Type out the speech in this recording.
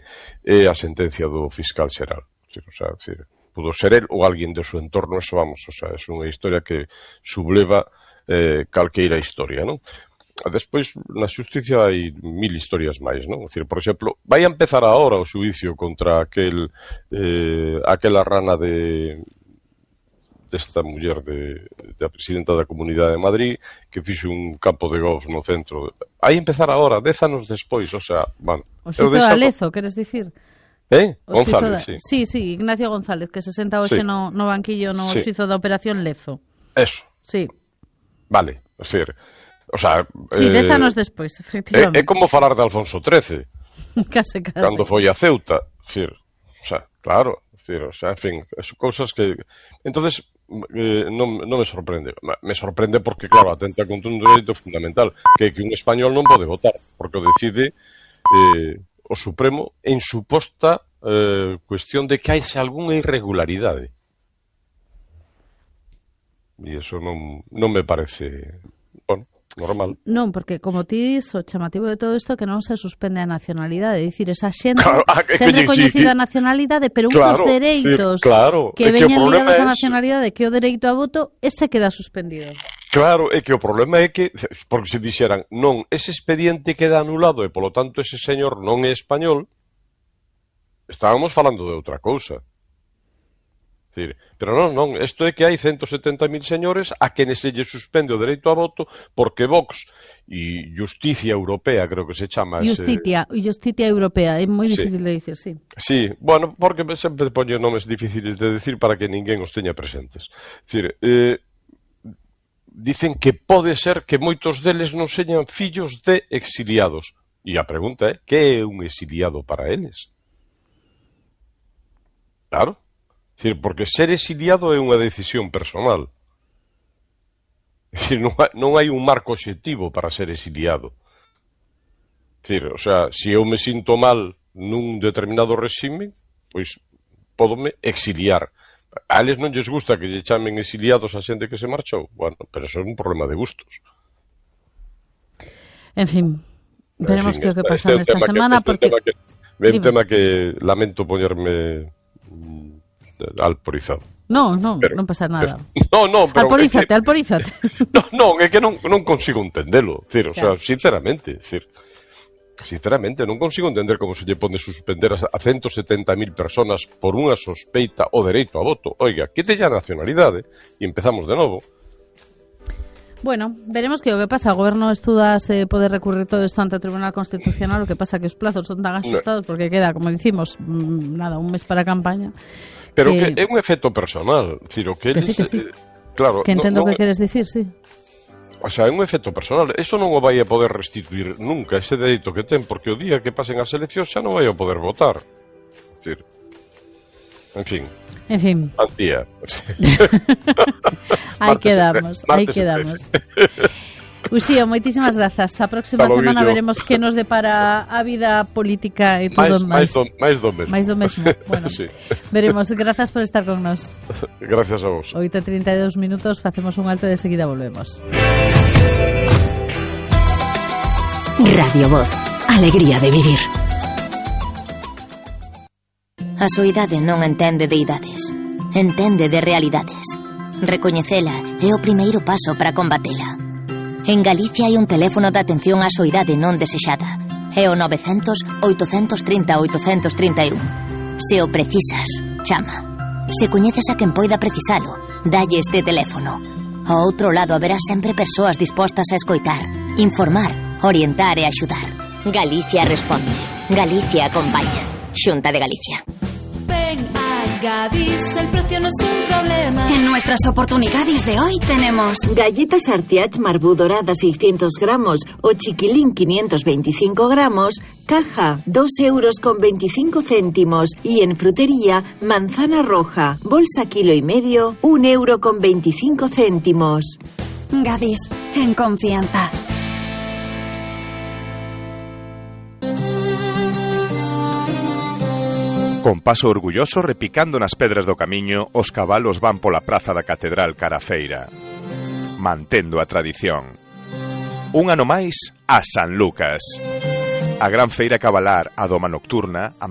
é a sentencia do fiscal xeral. O sea, pudo ser el ou alguén do seu entorno, eso vamos, o sea, é unha historia que subleva calqueira historia, non? Despois, na xusticia hai 1000 historias máis, non? É dicir, por exemplo, vai a empezar agora o xuicio contra aquela rana desta muller da presidenta da Comunidade de Madrid que fixo un campo de golf no centro. Vai empezar agora, 10 anos despois, o sea, bueno. O xuicio de Lezo, queres dicir? González, sí. Sí, Ignacio González, que se senta hoxe no banquillo no xuizo da Operación Lezo. Eso. Sí. Vale, é dicir, o sea... Sí, 10 anos despois, efectivamente. É como falar de Alfonso XIII. Case. Cando foi a Ceuta, é dicir, o sea, claro, é dicir, o sea, en fin, son cousas que... Entonces, non me sorprende. Me sorprende porque, claro, atenta contra un dereito fundamental, que un español non pode votar, porque o decide o Supremo en suposta cuestión de que haise algunha irregularidade. E iso non me parece, bueno, normal. Non, porque como ti dis, o chamativo de todo isto é que non se suspende a nacionalidade, é dicir, esa xente ten recoñecida a nacionalidade, pero uns dereitos que veñen ligados á nacionalidade, que o dereito a voto, ese queda suspendido. Claro, é que o problema é que, porque se dixeran, non, ese expediente queda anulado e, polo tanto, ese señor non é español, estábamos falando de outra cousa. Pero non, isto é que hai 170.000 señores a quenes se lle suspende o dereito a voto porque Vox e Justicia Europea, creo que se chama... Justicia Europea, é moi difícil de dicir, sí. Sí, bueno, porque sempre poño nomes difíciles de decir para que ninguén os teña presentes. Dicen que pode ser que moitos deles non señan fillos de exiliados. E a pregunta é, que é un exiliado para eles? Claro. Porque ser exiliado é unha decisión personal. Non hai un marco obxectivo para ser exiliado. O sea, se eu me sinto mal nun determinado réxime, pois pódome exiliar. A eles non lles gusta que lle chamen exiliados a xente que se marchou. Bueno, pero eso é un problema de gustos. En fin, veremos que o que pasa nesta semana, porque... É un tema que lamento poñerme... alporizado. Non pasa nada. Pero alporízate. Non, é que non consigo entendelo. O sea, sinceramente, non consigo entender como se lle pode suspender a 170.000 personas por unha sospeita o dereito a voto. Oiga, quítelle a nacionalidade e empezamos de novo. Bueno, veremos que o que pasa. O goberno estuda se pode recurrir todo isto ante o Tribunal Constitucional. O que pasa que os plazos son tan asustados porque queda, como dicimos, un mes para a campaña. Pero que é un efecto personal. Que sí. Claro, que entendo que queres dicir, sí. O sea, é un efecto personal. Eso non o vai a poder restituir nunca, ese dereito que ten, porque o día que pasen as eleccións xa non vai a poder votar. En fin. Antía. Aí quedamos. Uxío, moitísimas grazas. A próxima semana veremos que nos depara a vida política e todo máis. Máis do mesmo. Bueno, sí. Veremos. Grazas por estar con nos. Gracias a vos. 8:32 minutos, facemos un alto e de seguida volvemos. Radio Voz. Alegría de vivir. A soidade non entende de idades. Entende de realidades. Recoñecela é o primeiro paso para combatela. En Galicia hai un teléfono de atención á soidade non desexada. É o 900-830-831. Se o precisas, chama. Se coñeces a quen poida precisalo, dalle este teléfono. Ao outro lado haberá sempre persoas dispostas a escoitar, informar, orientar e axudar. Galicia responde. Galicia acompaña. Xunta de Galicia. Ven a Gadis, el precio no es un problema. En nuestras oportunidades de hoy tenemos galletas Artiach Marbú dorada 600 gramos o chiquilín 525 gramos, caja 2,25 €, y en frutería manzana roja, bolsa 1,5 kg, 1,25 €. Gadis, en confianza. Con paso orgulloso repicando nas pedras do camiño, os cabalos van pola praza da Catedral cara a feira, mantendo a tradición. Un ano máis a San Lucas. A gran feira cabalar, a doma nocturna, a